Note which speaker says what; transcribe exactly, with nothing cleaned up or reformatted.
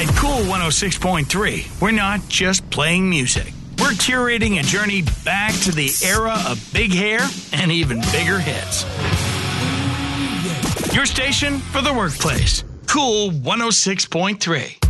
Speaker 1: At Cool one oh six point three, we're not just playing music. We're curating a journey back to the era of big hair and even bigger hits. Your station for the workplace. Cool one oh six point three.